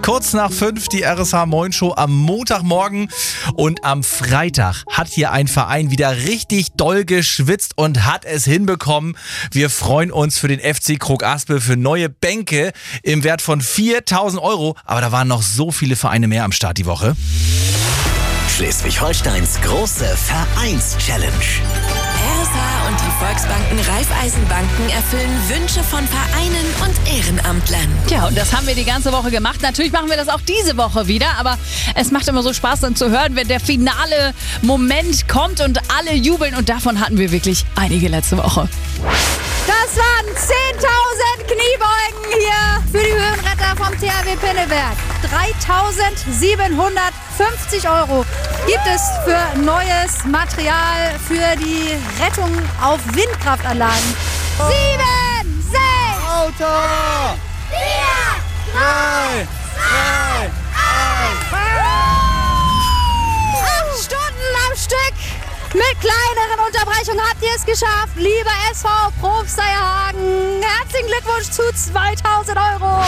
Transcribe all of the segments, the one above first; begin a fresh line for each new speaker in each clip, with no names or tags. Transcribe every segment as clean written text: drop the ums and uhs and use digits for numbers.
Kurz nach 5 die RSH Moin Show am Montagmorgen. Und am Freitag hat hier ein Verein wieder richtig doll geschwitzt und hat es hinbekommen. Wir freuen uns für den FC Krog Aspel für neue Bänke im Wert von 4.000 €. Aber da waren noch so viele Vereine mehr am Start die Woche.
Schleswig-Holsteins große Vereins-Challenge.
RSH und die Volksbanken Raiffeisenbanken erfüllen Wünsche von Vereinen und Ehrenamtlern.
Tja, und das haben wir die ganze Woche gemacht. Natürlich machen wir das auch diese Woche wieder, aber es macht immer so Spaß dann zu hören, wenn der finale Moment kommt und alle jubeln. Und davon hatten wir wirklich einige letzte Woche.
Das waren 10.000 Kniebeugen hier für die Höhenretter vom THW Pinneberg. 3.750 € gibt es für neues Material für die Rettung auf Windkraftanlagen. 7, 6,
Auto!
4, 3, 2, 1. 8 Stunden am Stück. Mit kleineren Unterbrechungen habt ihr es geschafft. Lieber SV Probsteierhagen, herzlichen Glückwunsch zu 2.000 €.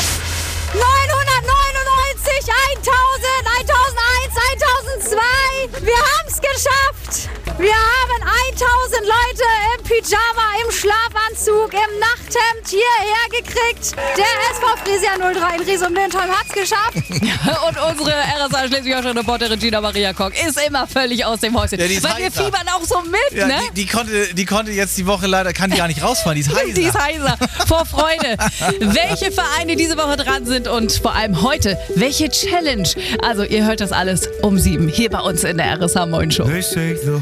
999, 1.000, 1.001, 1.002. Wir haben es geschafft. Wir haben 1.000 Leute im Pyjama, im Schlafanzug, im Nachthemd hierher gekriegt. Der SV Friesia 03 in Riesum-Lindholm hat es geschafft.
Und unsere RSH Schleswig-Holstein-Reporterin Gina Maria Koch ist immer völlig aus dem Häuschen.
Ja, die ist
weil wir
heiser.
fiebern auch so mit,
Ja,
ne?
die konnte jetzt die Woche leider, kann die gar nicht rausfahren, die ist heiser.
Die ist heiser. Vor Freude. Welche Vereine diese Woche dran sind und vor allem heute, welche Challenge. Also ihr hört das alles um 7 hier bei uns in der RSH Moin Show.